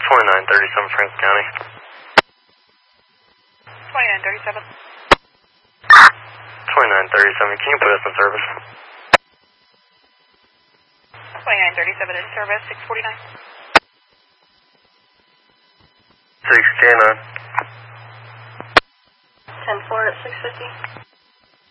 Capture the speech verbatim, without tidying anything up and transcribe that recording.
twenty-nine thirty-seven, Franklin County. twenty-nine thirty-seven. twenty-nine thirty-seven, can you put us in service? twenty-nine thirty-seven in service, six forty-nine. six K nine. ten four at six fifty.